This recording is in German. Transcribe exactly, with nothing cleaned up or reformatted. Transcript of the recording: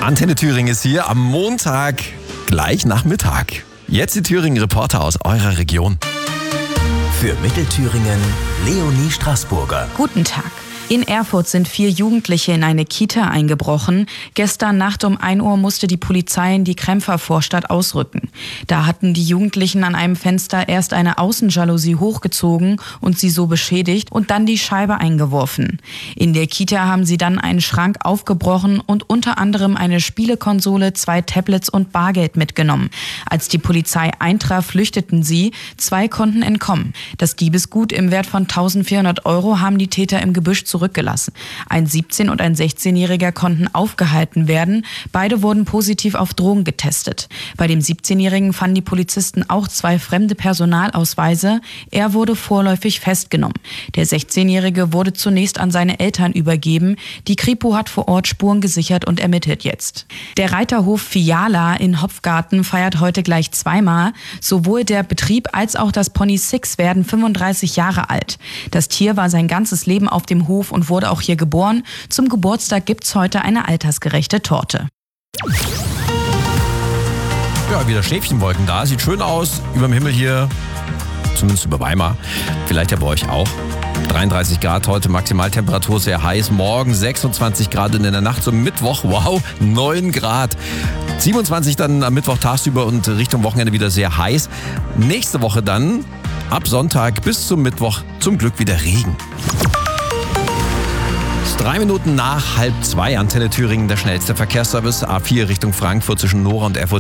Antenne Thüringen ist hier am Montag gleich nach Mittag. Jetzt die Thüringen-Reporter aus eurer Region. Für Mittelthüringen Leonie Straßburger. Guten Tag. In Erfurt sind vier Jugendliche in eine Kita eingebrochen. Gestern Nacht um ein Uhr musste die Polizei in die Kremper Vorstadt ausrücken. Da hatten die Jugendlichen an einem Fenster erst eine Außenjalousie hochgezogen und sie so beschädigt und dann die Scheibe eingeworfen. In der Kita haben sie dann einen Schrank aufgebrochen und unter anderem eine Spielekonsole, zwei Tablets und Bargeld mitgenommen. Als die Polizei eintraf, flüchteten sie. Zwei konnten entkommen. Das Diebesgut im Wert von eintausendvierhundert Euro haben die Täter im Gebüsch zurückgelassen. Ein siebzehn- und ein sechzehnjähriger konnten aufgehalten werden. Beide wurden positiv auf Drogen getestet. Bei dem siebzehnjährigen fanden die Polizisten auch zwei fremde Personalausweise. Er wurde vorläufig festgenommen. Der sechzehnjährige wurde zunächst an seine Eltern übergeben. Die Kripo hat vor Ort Spuren gesichert und ermittelt jetzt. Der Reiterhof Fiala in Hopfgarten feiert heute gleich zweimal. Sowohl der Betrieb als auch das Pony Six werden fünfunddreißig Jahre alt. Das Tier war sein ganzes Leben auf dem Hof und wurde auch hier geboren. Zum Geburtstag gibt's heute eine altersgerechte Torte. Ja, wieder Schäfchenwolken da. Sieht schön aus. Überm Himmel hier, zumindest über Weimar. Vielleicht ja bei euch auch. dreiunddreißig Grad heute, Maximaltemperatur sehr heiß. Morgen sechsundzwanzig Grad und in der Nacht zum Mittwoch, wow, neun Grad. siebenundzwanzig dann am Mittwoch tagsüber und Richtung Wochenende wieder sehr heiß. Nächste Woche dann, ab Sonntag bis zum Mittwoch, zum Glück wieder Regen. Drei Minuten nach halb zwei, Antenne Thüringen, der schnellste Verkehrsservice. A vier Richtung Frankfurt zwischen Nora und Erfurt.